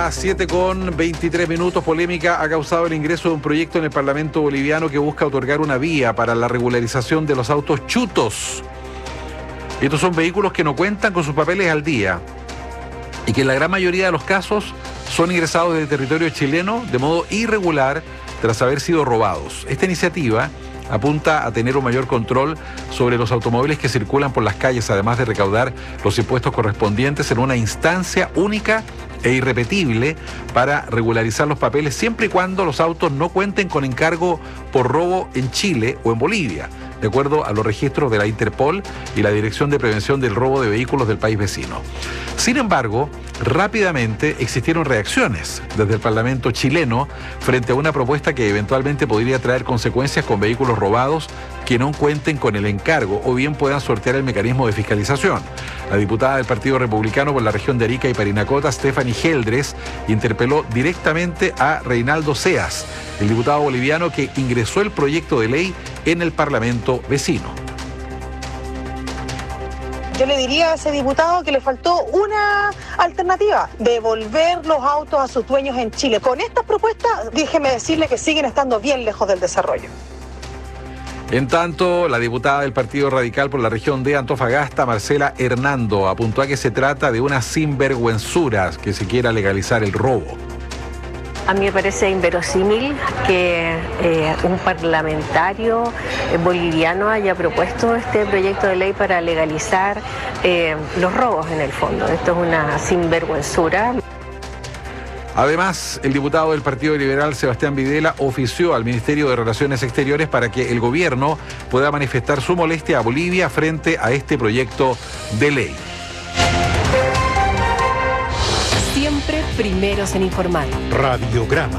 las 7:23, polémica ha causado el ingreso de un proyecto en el Parlamento boliviano que busca otorgar una vía para la regularización de los autos chutos. Estos son vehículos que no cuentan con sus papeles al día y que en la gran mayoría de los casos son ingresados del territorio chileno de modo irregular tras haber sido robados. Esta iniciativa apunta a tener un mayor control sobre los automóviles que circulan por las calles, además de recaudar los impuestos correspondientes en una instancia única e irrepetible para regularizar los papeles siempre y cuando los autos no cuenten con encargo por robo en Chile o en Bolivia, de acuerdo a los registros de la Interpol y la Dirección de Prevención del Robo de Vehículos del país vecino. Sin embargo, rápidamente existieron reacciones desde el Parlamento chileno frente a una propuesta que eventualmente podría traer consecuencias con vehículos robados que no cuenten con el encargo o bien puedan sortear el mecanismo de fiscalización. La diputada del Partido Republicano por la región de Arica y Parinacota, Stephanie Geldres, interpeló directamente a Reinaldo Seas, el diputado boliviano que ingresó el proyecto de ley en el Parlamento vecino. Yo le diría a ese diputado que le faltó una alternativa: devolver los autos a sus dueños en Chile. Con estas propuestas, déjeme decirle que siguen estando bien lejos del desarrollo. En tanto, la diputada del Partido Radical por la región de Antofagasta, Marcela Hernando, apuntó a que se trata de una sinvergüenzura que se quiera legalizar el robo. A mí me parece inverosímil que un parlamentario boliviano haya propuesto este proyecto de ley para legalizar los robos en el fondo. Esto es una sinvergüenzura. Además, el diputado del Partido Liberal, Sebastián Videla, ofició al Ministerio de Relaciones Exteriores para que el gobierno pueda manifestar su molestia a Bolivia frente a este proyecto de ley. Siempre primeros en informar. Radiograma.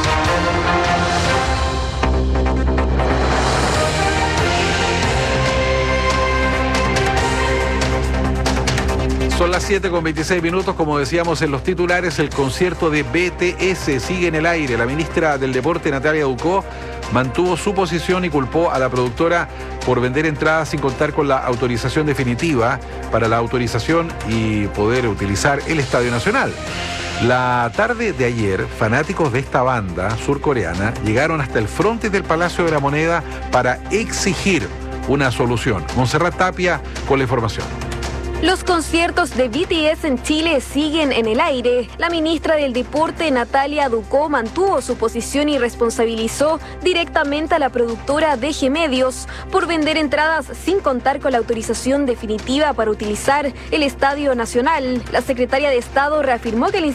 Son las 7:26, como decíamos en los titulares, el concierto de BTS sigue en el aire. La ministra del Deporte, Natalia Ducó, mantuvo su posición y culpó a la productora por vender entradas sin contar con la autorización definitiva para la autorización y poder utilizar el Estadio Nacional. La tarde de ayer, fanáticos de esta banda surcoreana llegaron hasta el frontis del Palacio de la Moneda para exigir una solución. Montserrat Tapia con la información. Los conciertos de BTS en Chile siguen en el aire. La ministra del Deporte, Natalia Ducó, mantuvo su posición y responsabilizó directamente a la productora DG Medios por vender entradas sin contar con la autorización definitiva para utilizar el Estadio Nacional. La secretaria de Estado reafirmó que el